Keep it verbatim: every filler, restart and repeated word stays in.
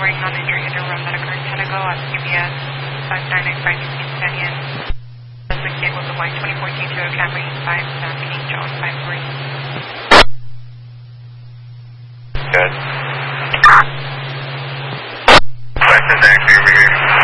reporting non-injury hit and run that occurred ten ago at C B S five nine nine five East Canyon. Suspect vehicle was a white twenty fourteen Toyota Camry five seven King John five three. Good.